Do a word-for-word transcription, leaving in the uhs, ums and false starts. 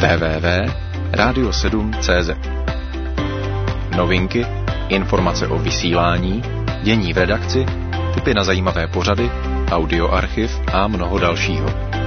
w w w tečka radio sedm tečka cé zet. Novinky, informace o vysílání, dění v redakci, tipy na zajímavé pořady, audioarchiv a mnoho dalšího.